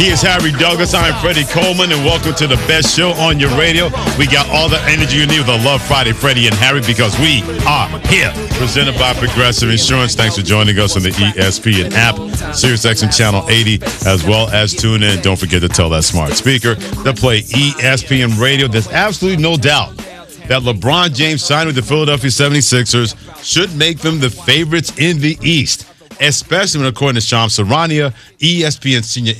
He is Harry Douglas. I'm Freddie Coleman, and welcome to the best show on your radio. We got all the energy you need with a Love Friday, Freddie and Harry, because we are here. Presented by Progressive Insurance. Thanks for joining us on the ESPN app, SiriusXM Channel 80, as well as tune in. Don't forget to tell that smart speaker to play ESPN Radio. There's absolutely no doubt that LeBron James signed with the Philadelphia 76ers should make them the favorites in the East, especially when, according to Shams Charania, ESPN senior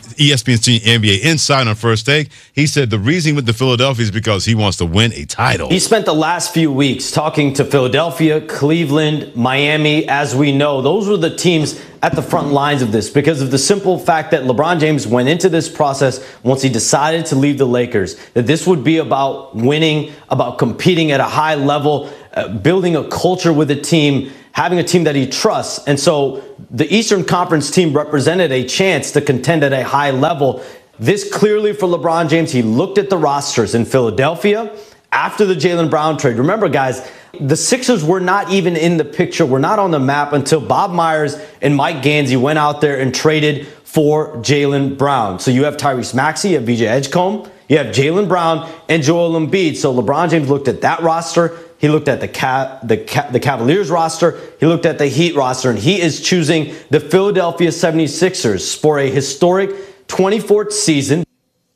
NBA insider on First Take, he said the reason with the Philadelphia is because he wants to win a title. He spent the last few weeks talking to Philadelphia, Cleveland, Miami. As we know, those were the teams at the front lines of this because of the simple fact that LeBron James went into this process once he decided to leave the Lakers, that this would be about winning, about competing at a high level, building a culture with a team, having a team that he trusts. And so the Eastern Conference team represented a chance to contend at a high level. This clearly for LeBron James, he looked at the rosters in Philadelphia after the Jaylen Brown trade. Remember, guys, the Sixers were not even in the picture, were not on the map until Bob Myers and Mike Gansey went out there and traded for Jaylen Brown. So you have Tyrese Maxey, you have VJ Edgecombe, you have Jaylen Brown and Joel Embiid. So LeBron James looked at that roster. He looked at the Cavaliers roster. He looked at the Heat roster, and he is choosing the Philadelphia 76ers for a historic 24th season.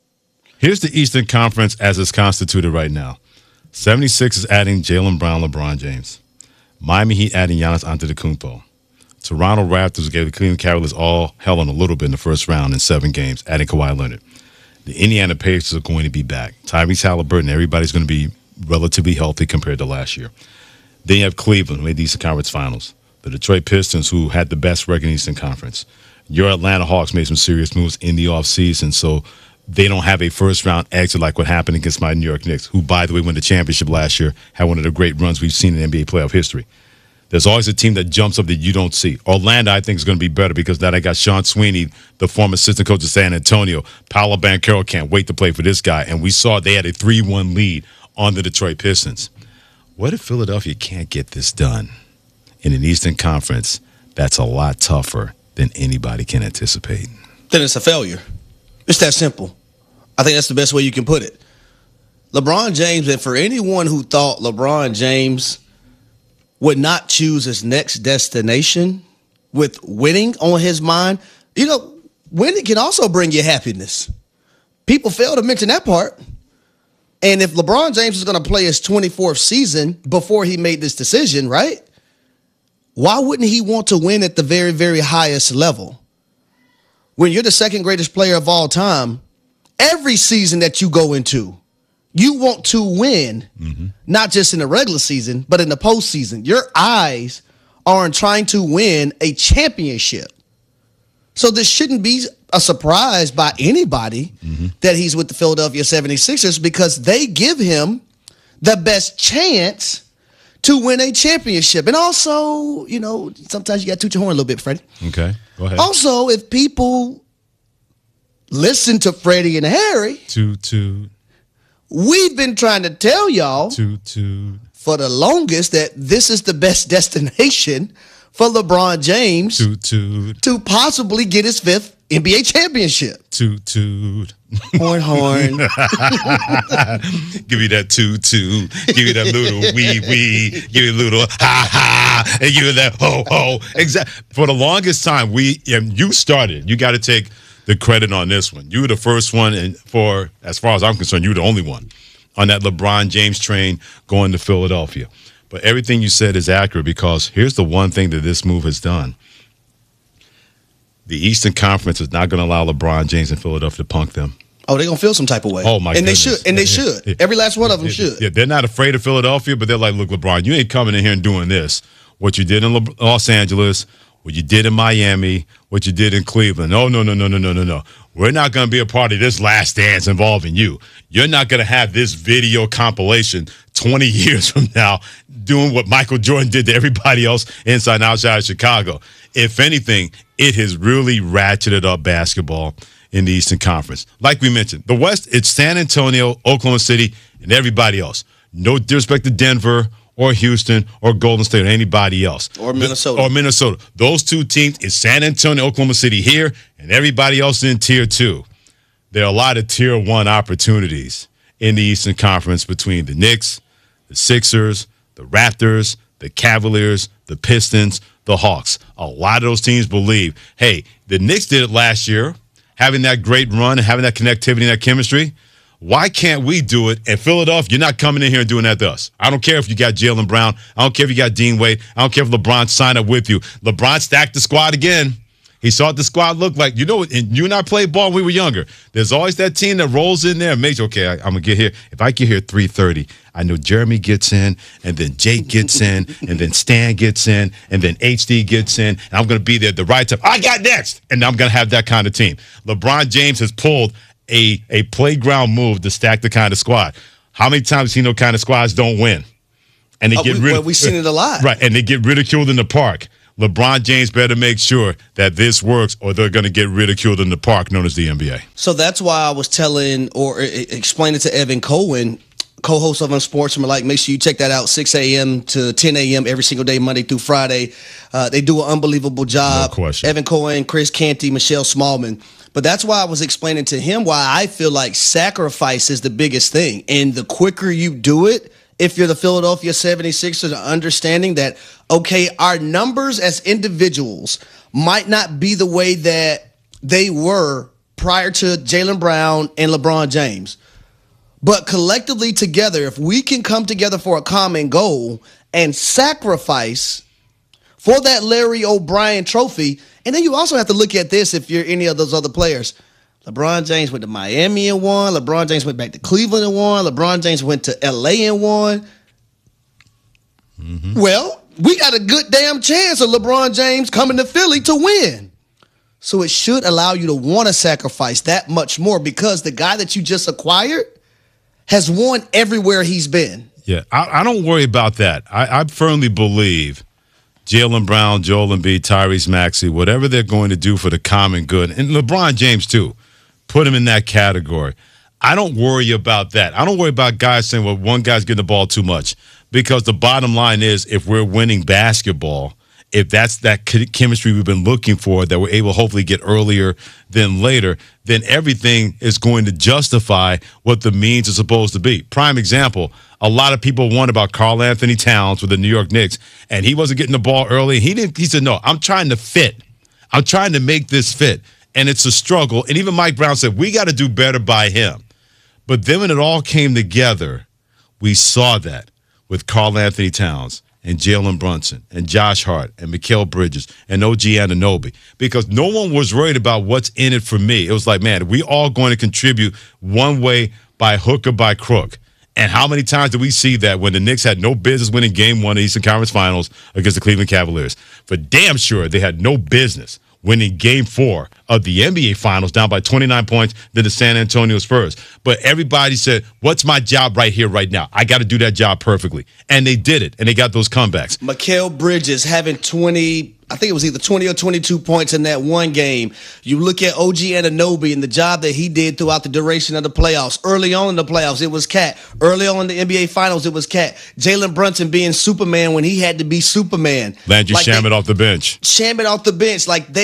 Here's the Eastern Conference as it's constituted right now. 76 is adding Jaylen Brown, LeBron James. Miami Heat adding Giannis Antetokounmpo. Toronto Raptors gave the Cleveland Cavaliers all hell on a little bit in the first round in 7 games, adding Kawhi Leonard. The Indiana Pacers are going to be back. Tyrese Halliburton, everybody's going to be relatively healthy compared to last year. Then you have Cleveland, who made the Eastern Conference Finals. The Detroit Pistons, who had the best record in the Eastern Conference. Your Atlanta Hawks made some serious moves in the offseason, so they don't have a first-round exit like what happened against my New York Knicks, who, by the way, won the championship last year, had one of the great runs we've seen in NBA playoff history. There's always a team that jumps up that you don't see. Orlando, I think, is going to be better because now they got Sean Sweeney, the former assistant coach of San Antonio. Paolo Banchero can't wait to play for this guy, and we saw they had a 3-1 lead on the Detroit Pistons. What if Philadelphia can't get this done in an Eastern Conference that's a lot tougher than anybody can anticipate? Then it's a failure. It's that simple. I think that's the best way you can put it. LeBron James, and for anyone who thought LeBron James would not choose his next destination with winning on his mind, winning can also bring you happiness. People fail to mention that part. And if LeBron James is going to play his 24th season before he made this decision, right? Why wouldn't he want to win at the very, very highest level? When you're the second greatest player of all time, every season that you go into, you want to win, not just in the regular season, but in the postseason. Your eyes are on trying to win a championship. So this shouldn't be a surprise by anybody that he's with the Philadelphia 76ers because they give him the best chance to win a championship. And also, sometimes you got to toot your horn a little bit, Freddie. Okay, go ahead. Also, if people listen to Freddie and Harry, we've been trying to tell y'all for the longest that this is the best destination for LeBron James to possibly get his 5th NBA championship. Horn. Give me that toot. Give me that little wee. Give me a little ha. And give me that ho. Exactly. For the longest time, you started. You got to take the credit on this one. You were the first one, and as far as I'm concerned, you were the only one on that LeBron James train going to Philadelphia. But everything you said is accurate because here's the one thing that this move has done. The Eastern Conference is not going to allow LeBron James in Philadelphia to punk them. Oh, they're going to feel some type of way. Oh, my goodness. They should. Every last one of them should. Yeah, they're not afraid of Philadelphia, but they're like, look, LeBron, you ain't coming in here and doing this. What you did in Los Angeles, what you did in Miami, what you did in Cleveland. No. We're not going to be a part of this last dance involving you. You're not going to have this video compilation 20 years from now doing what Michael Jordan did to everybody else inside and outside of Chicago. If anything, it has really ratcheted up basketball in the Eastern Conference. Like we mentioned, the West, it's San Antonio, Oklahoma City, and everybody else. No disrespect to Denver or Houston or Golden State or anybody else. Or Minnesota. Those two teams is San Antonio, Oklahoma City here, and everybody else in Tier 2. There are a lot of Tier 1 opportunities in the Eastern Conference between the Knicks, the Sixers, the Raptors, the Cavaliers, the Pistons, the Hawks. A lot of those teams believe, hey, the Knicks did it last year, having that great run and having that connectivity and that chemistry. Why can't we do it? And Philadelphia, you're not coming in here and doing that to us. I don't care if you got Jaylen Brown. I don't care if you got Dean Wade. I don't care if LeBron signed up with you. LeBron stacked the squad again. He saw what the squad looked like. You know, and you and I played ball when we were younger. There's always that team that rolls in there and makes, okay, I'm going to get here. If I get here at 3:30, I know Jeremy gets in, and then Jake gets in, and then Stan gets in, and then HD gets in, and I'm going to be there at the right time. I got next, and I'm going to have that kind of team. LeBron James has pulled a playground move to stack the kind of squad. How many times have you seen those kind of squads don't win? And they we've seen it a lot. Right, and they get ridiculed in the park. LeBron James better make sure that this works or they're going to get ridiculed in the park known as the NBA. So that's why I was telling or explaining to Evan Cohen, co-host of Unsportsmanlike, make sure you check that out, 6 a.m. to 10 a.m. every single day, Monday through Friday. They do an unbelievable job. No question. Evan Cohen, Chris Canty, Michelle Smallman. But that's why I was explaining to him why I feel like sacrifice is the biggest thing. And the quicker you do it, if you're the Philadelphia 76ers, understanding that, okay, our numbers as individuals might not be the way that they were prior to Jaylen Brown and LeBron James. But collectively together, if we can come together for a common goal and sacrifice for that Larry O'Brien trophy, and then you also have to look at this if you're any of those other players. LeBron James went to Miami and won. LeBron James went back to Cleveland and won. LeBron James went to L.A. and won. Mm-hmm. Well, we got a good damn chance of LeBron James coming to Philly to win. So it should allow you to want to sacrifice that much more because the guy that you just acquired has won everywhere he's been. Yeah, I don't worry about that. I firmly believe Jaylen Brown, Joel Embiid, Tyrese Maxey, whatever they're going to do for the common good, and LeBron James too, put him in that category. I don't worry about that. I don't worry about guys saying, well, one guy's getting the ball too much, because the bottom line is if we're winning basketball, if that's that chemistry we've been looking for that we're able to hopefully get earlier than later, then everything is going to justify what the means are supposed to be. Prime example, a lot of people wonder about Karl Anthony Towns with the New York Knicks, and he wasn't getting the ball early. He said, no, I'm trying to fit. I'm trying to make this fit. And it's a struggle. And even Mike Brown said, we got to do better by him. But then when it all came together, we saw that with Karl Anthony Towns and Jalen Brunson and Josh Hart and Mikal Bridges and OG Anunoby, because no one was worried about what's in it for me. It was like, man, we all going to contribute one way by hook or by crook. And how many times did we see that when the Knicks had no business winning Game 1 of the Eastern Conference Finals against the Cleveland Cavaliers? For damn sure, they had no business winning Game 4 of the NBA Finals down by 29 points than the San Antonio Spurs. But everybody said, what's my job right here, right now? I got to do that job perfectly. And they did it, and they got those comebacks. Mikal Bridges having 20, I think it was either 20 or 22 points in that one game. You look at OG Anunoby and the job that he did throughout the duration of the playoffs. Early on in the playoffs, it was Cat. Early on in the NBA Finals, it was Cat. Jalen Brunson being Superman when he had to be Superman. Landry Shamet off the bench. Shamet off the bench.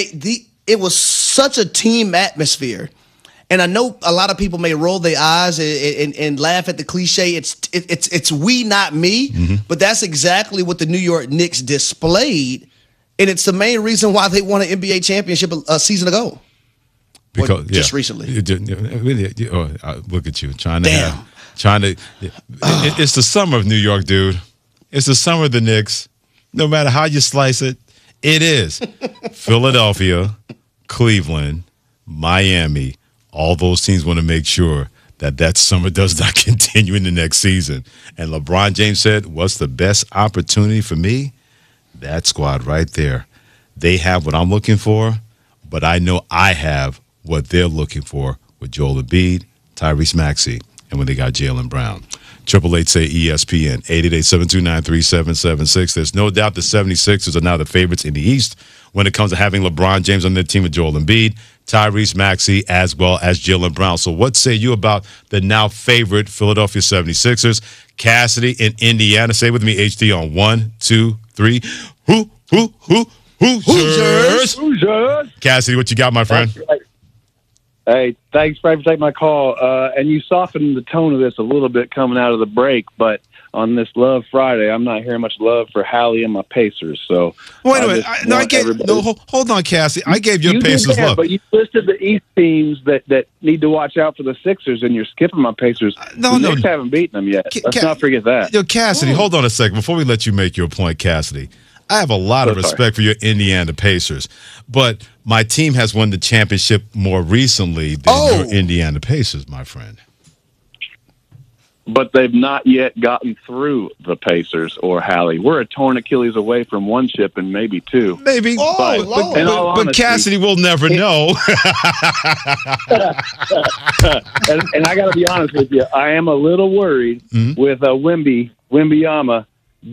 It was such a team atmosphere. And I know a lot of people may roll their eyes and laugh at the cliche. It's we, not me. Mm-hmm. But that's exactly what the New York Knicks displayed. And it's the main reason why they won an NBA championship a season ago. Because just recently. Look at you trying to. It's the summer of New York, dude. It's the summer of the Knicks. No matter how you slice it, it is. Philadelphia, Cleveland, Miami. All those teams want to make sure that summer does not continue in the next season. And LeBron James said, what's the best opportunity for me? That squad right there. They have what I'm looking for, but I know I have what they're looking for with Joel Embiid, Tyrese Maxey, and when they got Jaylen Brown. 888-SAY-ESPN, 888-729-3776. There's no doubt the 76ers are now the favorites in the East when it comes to having LeBron James on their team with Joel Embiid, Tyrese Maxey, as well as Jaylen Brown. So what say you about the now favorite Philadelphia 76ers? Cassidy in Indiana. Say with me, HD, on 1, 2, 3. Hoosiers? Hoosiers. Cassidy, what you got, my friend? Hey, thanks, Fred, for taking my call. And you softened the tone of this a little bit coming out of the break, but on this Love Friday, I'm not hearing much love for Hallie and my Pacers. So wait a minute. Hold on, Cassidy. I gave your Pacers love. But you listed the East teams that need to watch out for the Sixers, and you're skipping my Pacers. The Knicks haven't beaten them yet. Let's not forget that. Yo, Cassidy, hold on a second. Before we let you make your point, Cassidy, I have a lot of respect for your Indiana Pacers, but my team has won the championship more recently than your Indiana Pacers, my friend. But they've not yet gotten through the Pacers or Hallie. We're a torn Achilles away from one chip and maybe two. Maybe. But Cassidy will never know. and I got to be honest with you, I am a little worried with Wembanyama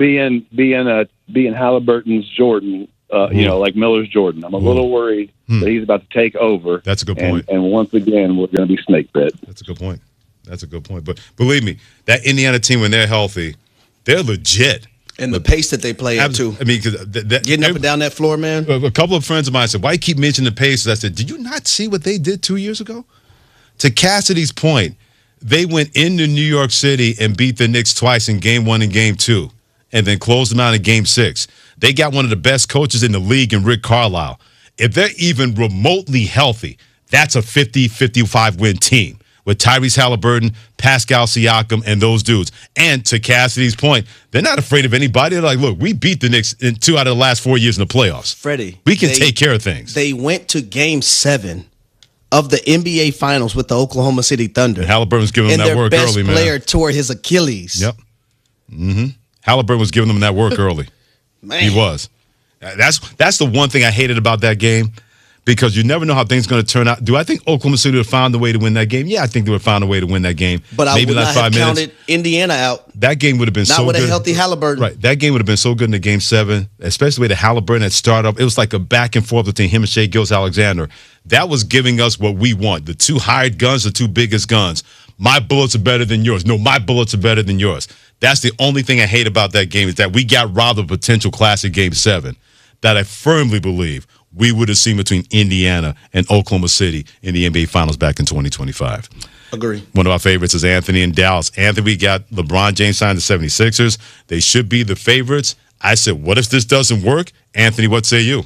being Halliburton's Jordan. Like Miller's Jordan. I'm a little worried that he's about to take over. That's a good point. And once again, we're going to be snake bit. That's a good point. But believe me, that Indiana team, when they're healthy, they're legit. And the pace that they play at, too. I mean, getting up and down that floor, man. A couple of friends of mine said, why you keep mentioning the Pacers? I said, did you not see what they did 2 years ago? To Cassidy's point, they went into New York City and beat the Knicks twice in Game 1 and Game 2, and then closed them out in Game 6. They got one of the best coaches in the league in Rick Carlisle. If they're even remotely healthy, that's a 50-55 win team with Tyrese Halliburton, Pascal Siakam, and those dudes. And to Cassidy's point, they're not afraid of anybody. They're like, look, we beat the Knicks in 2 out of the last 4 years in the playoffs. Freddie. We can take care of things. They went to Game 7 of the NBA Finals with the Oklahoma City Thunder. And Halliburton was giving them that work early, man. And their best player tore his Achilles. Yep. Halliburton was giving them that work early. Man. He was. That's the one thing I hated about that game, because you never know how things are going to turn out. Do I think Oklahoma City would have found a way to win that game? Yeah, I think they would have found a way to win that game. But I would not have counted Indiana out. That game would have been so good. Not with a healthy Halliburton. Right. That game would have been so good in the Game 7, especially the way the Halliburton had started up. It was like a back and forth between him and Shai Gilgeous-Alexander. That was giving us what we want. The 2 hired guns, the 2 biggest guns. My bullets are better than yours. No, my bullets are better than yours. That's the only thing I hate about that game, is that we got robbed of a potential classic Game 7 that I firmly believe we would have seen between Indiana and Oklahoma City in the NBA Finals back in 2025. Agree. One of our favorites is Anthony in Dallas. Anthony, we got LeBron James signed the 76ers. They should be the favorites. I said, what if this doesn't work? Anthony, what say you?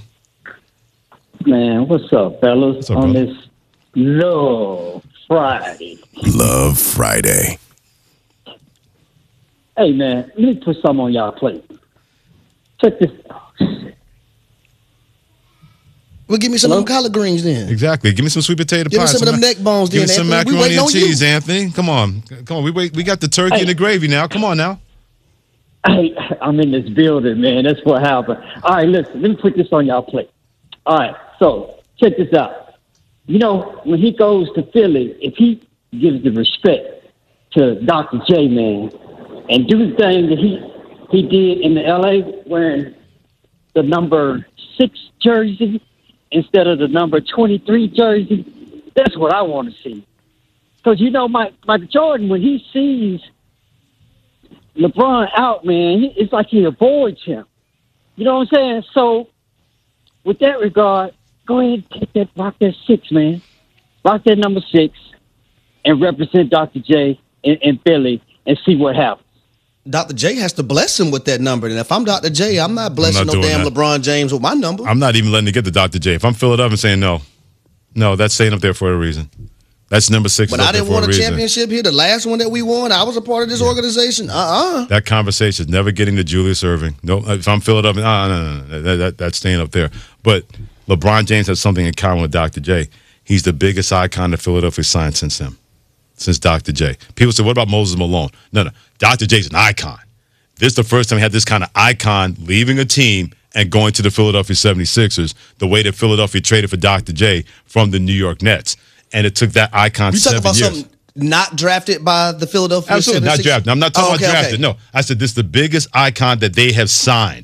Man, what's up, fellas? What's up, on brother? This Love Friday. Love Friday. Hey, man, let me put something on y'all plate. Check this out. Well, give me some of them collard greens then. Exactly. Give me some sweet potato pie. Give me some of them neck bones then, Give me some Anthony. macaroni and cheese, Anthony. Come on. We got the turkey and the gravy now. Come on now. Hey, I'm in this building, man. That's what happened. All right, listen, let me put this on y'all plate. All right, so check this out. You know, when he goes to Philly, if he gives the respect to Dr. J, man, and do the thing that he did in the L.A. wearing the number 6 jersey instead of the number 23 jersey, that's what I want to see. Because, you know, Michael Jordan, when he sees LeBron out, man, it's like he avoids him. You know what I'm saying? So, with that regard, go ahead and rock that 6, man. Rock that number 6 and represent Dr. J in Philly and see what happens. Dr. J has to bless him with that number. And if I'm Dr. J, I'm not blessing no damn LeBron James with my number. I'm not even letting it get to Dr. J. If I'm Philadelphia and saying no, that's staying up there for a reason. That's number 6. But I didn't want a championship here. The last one that we won, I was a part of this organization. That conversation is never getting to Julius Erving. No, if I'm Philadelphia, no, that's staying up there. But LeBron James has something in common with Dr. J. He's the biggest icon that Philadelphia signed since him. Since Dr. J. People say, what about Moses Malone? No. Dr. J's an icon. This is the first time we had this kind of icon leaving a team and going to the Philadelphia 76ers, the way that Philadelphia traded for Dr. J from the New York Nets. And it took that icon 7 years. You talking about something not drafted by the Philadelphia 76ers? Absolutely, not drafted. I'm not talking about drafted. No, I said this is the biggest icon that they have signed.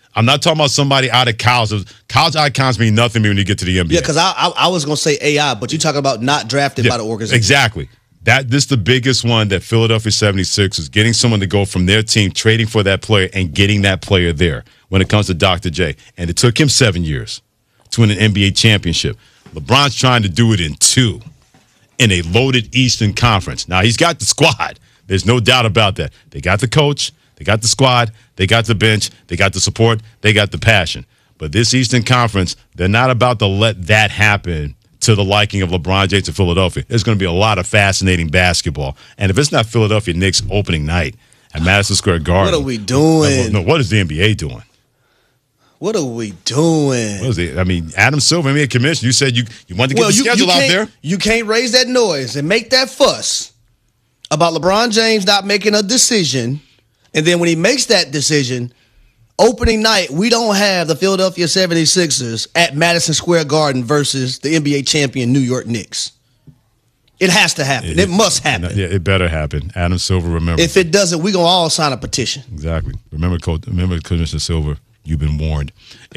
I'm not talking about somebody out of college. College icons mean nothing to me when you get to the NBA. Yeah, because I was going to say AI, but you're talking about not drafted by the organization. Exactly. This is the biggest one that Philadelphia 76 is getting someone to go from their team, trading for that player, and getting that player there when it comes to Dr. J. And it took him 7 years to win an NBA championship. LeBron's trying to do it in 2 in a loaded Eastern Conference. Now, he's got the squad. There's no doubt about that. They got the coach. They got the squad, they got the bench, they got the support, they got the passion. But this Eastern Conference, they're not about to let that happen to the liking of LeBron James in Philadelphia. There's going to be a lot of fascinating basketball. And if it's not Philadelphia Knicks opening night at Madison Square Garden. What are we doing? No, what is the NBA doing? What are we doing? What is it? I mean, Adam Silver, NBA commissioner, you said you wanted to get the schedule out there. You can't raise that noise and make that fuss about LeBron James not making a decision. And then when he makes that decision, opening night, we don't have the Philadelphia 76ers at Madison Square Garden versus the NBA champion New York Knicks. It has to happen. It must happen. Yeah, it better happen. Adam Silver, remember. If it doesn't, we're going to all sign a petition. Exactly. Remember Commissioner Silver. You've been warned.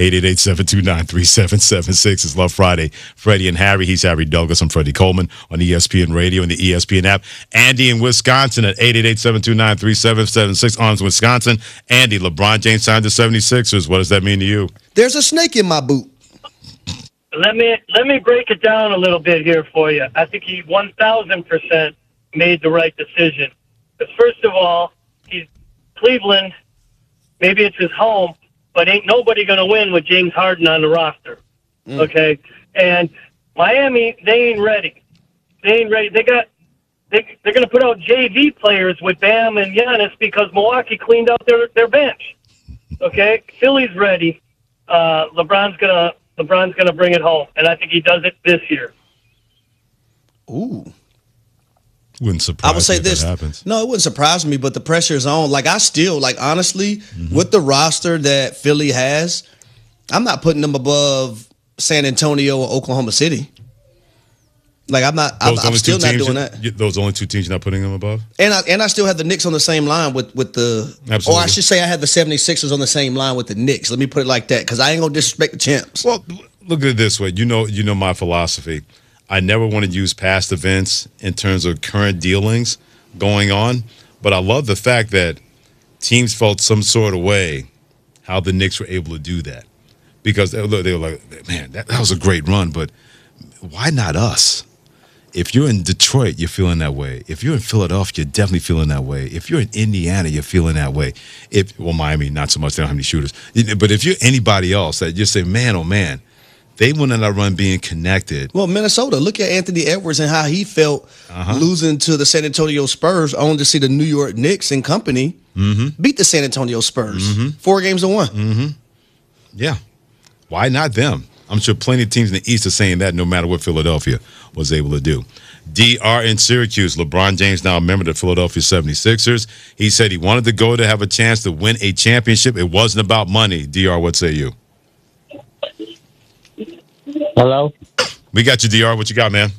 888-729-3776 is Love Friday. Freddie and Harry. He's Harry Douglas. I'm Freddie Coleman on ESPN Radio and the ESPN app. Andy in Wisconsin at 888-729-3776 on Wisconsin. Andy, LeBron James signed the 76ers. What does that mean to you? There's a snake in my boot. Let me break it down a little bit here for you. I think he 1,000% made the right decision. Because first of all, he's Cleveland. Maybe it's his home. But ain't nobody going to win with James Harden on the roster, okay? And Miami, they ain't ready. They're going to put out JV players with Bam and Giannis because Milwaukee cleaned out their bench, okay? Philly's ready. LeBron's gonna bring it home, and I think he does it this year. Ooh. Wouldn't surprise I would say me if this. that happens. No, it wouldn't surprise me, but the pressure is on. Like, I still, honestly, with the roster that Philly has, I'm not putting them above San Antonio or Oklahoma City. Like, I'm still not doing that. Those only 2 teams you're not putting them above? And I still have the Knicks on the same line with the Absolutely. Or I should say I have the 76ers on the same line with the Knicks. Let me put it like that, because I ain't going to disrespect the champs. Well, look at it this way. You know my philosophy. I never want to use past events in terms of current dealings going on, but I love the fact that teams felt some sort of way how the Knicks were able to do that. Because they were like, man, that was a great run, but why not us? If you're in Detroit, you're feeling that way. If you're in Philadelphia, you're definitely feeling that way. If you're in Indiana, you're feeling that way. Miami, not so much. They don't have any shooters. But if you're anybody else, that just say, man, oh, man, they went on that run being connected. Well, Minnesota, look at Anthony Edwards and how he felt losing to the San Antonio Spurs, only to see the New York Knicks and company beat the San Antonio Spurs 4-1. Yeah. Why not them? I'm sure plenty of teams in the East are saying that no matter what Philadelphia was able to do. DR in Syracuse. LeBron James now a member of the Philadelphia 76ers. He said he wanted to go to have a chance to win a championship. It wasn't about money. DR, what say you? Hello? We got you, DR. What you got, man?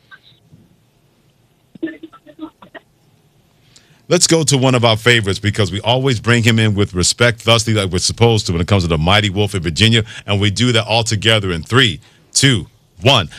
Let's go to one of our favorites because we always bring him in with respect, thusly like we're supposed to when it comes to the Mighty Wolf in Virginia, and we do that all together in 3, 2, 1.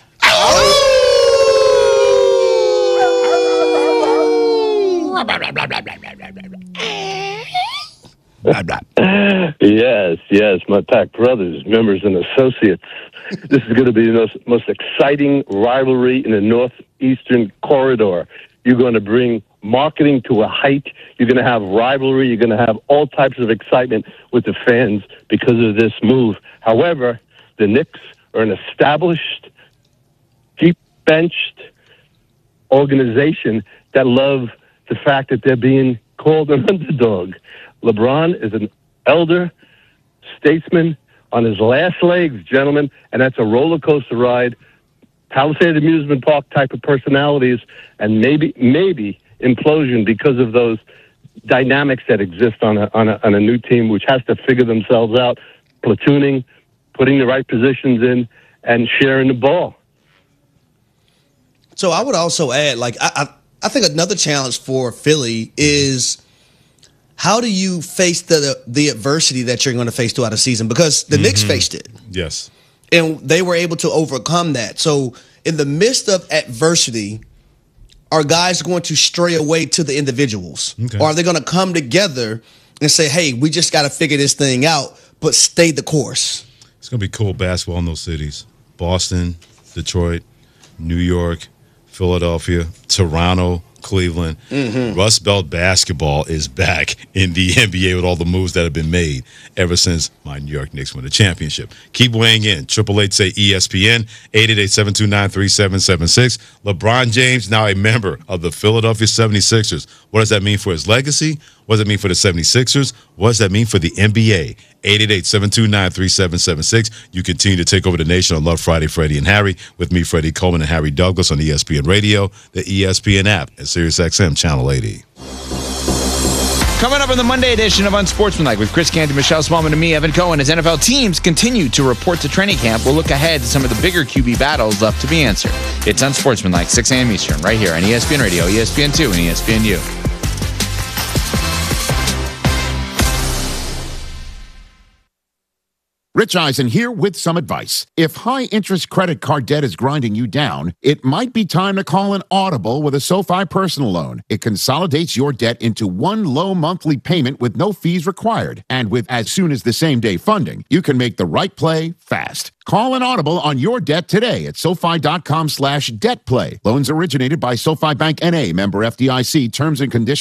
Yes, my Pack brothers, members, and associates. This is going to be the most exciting rivalry in the Northeastern Corridor. You're going to bring marketing to a height. You're going to have rivalry. You're going to have all types of excitement with the fans because of this move. However, the Knicks are an established, deep-benched organization that love the fact that they're being called an underdog. LeBron is an elder statesman on his last legs, gentlemen, and that's a roller coaster ride. Palisade Amusement Park type of personalities, and maybe implosion because of those dynamics that exist on a new team, which has to figure themselves out, platooning, putting the right positions in, and sharing the ball. So I would also add, I think another challenge for Philly is how do you face the adversity that you're going to face throughout the season? Because the Knicks faced it. Yes. And they were able to overcome that. So in the midst of adversity, are guys going to stray away to the individuals? Okay. Or are they going to come together and say, hey, we just got to figure this thing out, but stay the course? It's going to be cool basketball in those cities. Boston, Detroit, New York, Philadelphia, Toronto, Cleveland. Rust Belt basketball is back in the NBA with all the moves that have been made ever since my New York Knicks won the championship. Keep weighing in. 888-SAY-ESPN, 888-729-3776. LeBron James now a member of the Philadelphia 76ers. What does that mean for his legacy? What does that mean for the 76ers? What does that mean for the NBA? 888-729-3776. You continue to take over the nation on Love Friday, Freddie and Harry, with me, Freddie Coleman, and Harry Douglas on ESPN Radio, the ESPN app, and SiriusXM Channel 80. Coming up on the Monday edition of Unsportsmanlike with Chris Canty, Michelle Smallman, and me, Evan Cohen, as NFL teams continue to report to training camp, we'll look ahead to some of the bigger QB battles left to be answered. It's Unsportsmanlike, 6 a.m. Eastern, right here on ESPN Radio, ESPN2, and ESPNU. Rich Eisen here with some advice. If high-interest credit card debt is grinding you down, it might be time to call an audible with a SoFi personal loan. It consolidates your debt into one low monthly payment with no fees required. And with as soon as the same-day funding, you can make the right play fast. Call an audible on your debt today at SoFi.com/debtplay. Loans originated by SoFi Bank N.A., member FDIC. Terms and conditions